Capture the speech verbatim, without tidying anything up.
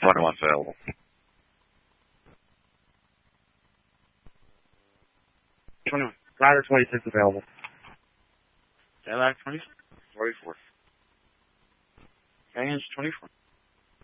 twenty-one available. twenty-one. Ladder twenty-six available. Okay, ladder twenty-six.